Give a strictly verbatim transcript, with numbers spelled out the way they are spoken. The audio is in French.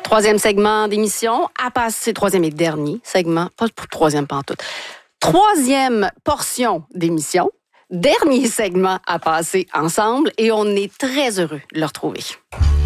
Troisième segment d'émission, à passer, troisième et dernier segment, pas pour troisième pantoute. Troisième portion d'émission, dernier segment à passer ensemble et on est très heureux de le retrouver.